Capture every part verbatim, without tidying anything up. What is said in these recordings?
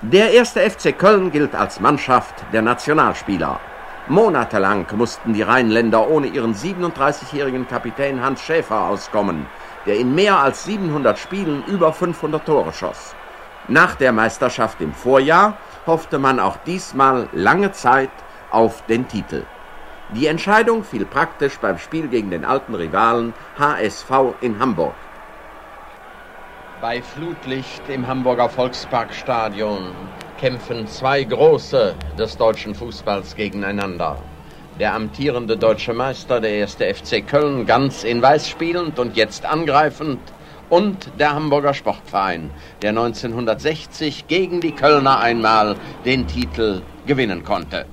Der erste F C Köln gilt als Mannschaft der Nationalspieler. Monatelang mussten die Rheinländer ohne ihren siebenunddreißigjährigen Kapitän Hans Schäfer auskommen, der in mehr als siebenhundert Spielen über fünfhundert Tore schoss. Nach der Meisterschaft im Vorjahr hoffte man auch diesmal lange Zeit auf den Titel. Die Entscheidung fiel praktisch beim Spiel gegen den alten Rivalen H S V in Hamburg. Bei Flutlicht im Hamburger Volksparkstadion kämpfen zwei Große des deutschen Fußballs gegeneinander. Der amtierende deutsche Meister, der erste F C Köln, ganz in Weiß spielend und jetzt angreifend, und der Hamburger Sportverein, der neunzehnhundertsechzig gegen die Kölner einmal den Titel gewinnen konnte.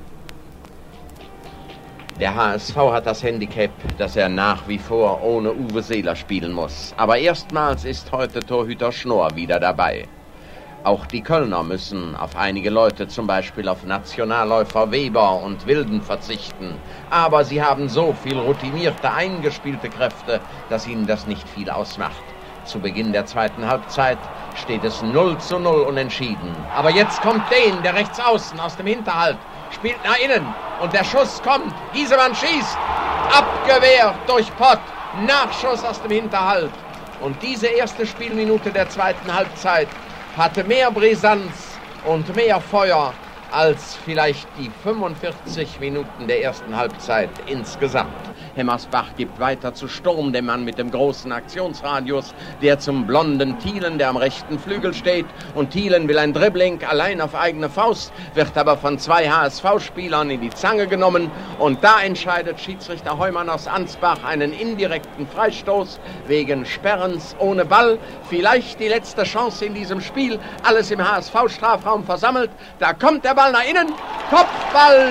Der H S V hat das Handicap, dass er nach wie vor ohne Uwe Seeler spielen muss. Aber erstmals ist heute Torhüter Schnorr wieder dabei. Auch die Kölner müssen auf einige Leute, zum Beispiel auf Nationalläufer Weber und Wilden, verzichten. Aber sie haben so viel routinierte, eingespielte Kräfte, dass ihnen das nicht viel ausmacht. Zu Beginn der zweiten Halbzeit steht es null zu null unentschieden. Aber jetzt kommt Dehn, der rechts außen aus dem Hinterhalt, spielt nach innen und der Schuss kommt. Giesemann schießt, abgewehrt durch Pott, Nachschuss aus dem Hinterhalt. Und diese erste Spielminute der zweiten Halbzeit hatte mehr Brisanz und mehr Feuer als vielleicht die fünfundvierzig Minuten der ersten Halbzeit insgesamt. Hemmersbach gibt weiter zu Sturm, dem Mann mit dem großen Aktionsradius, der zum blonden Thielen, der am rechten Flügel steht. Und Thielen will ein Dribbling allein auf eigene Faust, wird aber von zwei H S V-Spielern in die Zange genommen. Und da entscheidet Schiedsrichter Heumann aus Ansbach einen indirekten Freistoß wegen Sperrens ohne Ball. Vielleicht die letzte Chance in diesem Spiel. Alles im H S V-Strafraum versammelt. Da kommt der Ball nach innen. Kopfball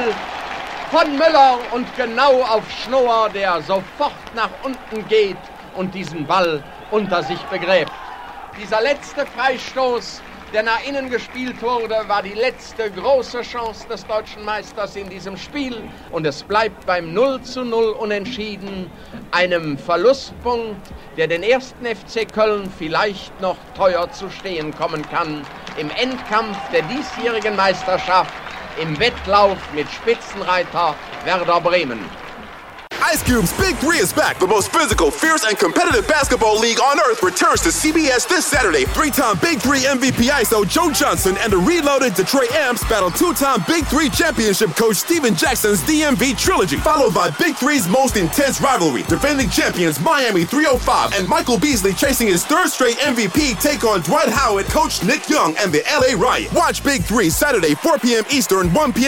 von Müller und genau auf Schnorr, der sofort nach unten geht und diesen Ball unter sich begräbt. Dieser letzte Freistoß, der nach innen gespielt wurde, war die letzte große Chance des deutschen Meisters in diesem Spiel. Und es bleibt beim null zu null unentschieden, einem Verlustpunkt, der den ersten F C Köln vielleicht noch teuer zu stehen kommen kann im Endkampf der diesjährigen Meisterschaft, im Wettlauf mit Spitzenreiter Werder Bremen. Ice Cube's Big Three is back. The most physical, fierce, and competitive basketball league on earth returns to C B S this Saturday. Three-time Big Three M V P I S O Joe Johnson and the reloaded Detroit Amps battle two-time Big Three championship coach Steven Jackson's D M V trilogy, followed by Big Three's most intense rivalry. Defending champions Miami three oh five and Michael Beasley chasing his third straight M V P take on Dwight Howard, coach Nick Young, and the L A Riot. Watch Big Three Saturday, four p.m. Eastern, one p.m.